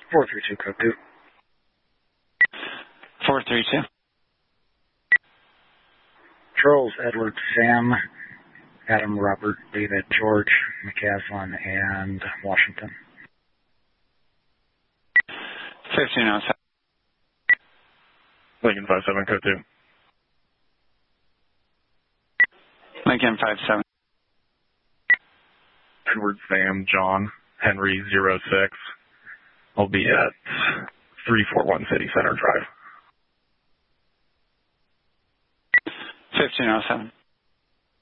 432 code 2. 432. Charles, Edward, Sam, Adam, Robert, David, George, McCaslin, and Washington. 1507. Lincoln 57 code 2. Lincoln 57. Edward, Sam, John, Henry 06. I'll be at 341 City Center Drive. 1507.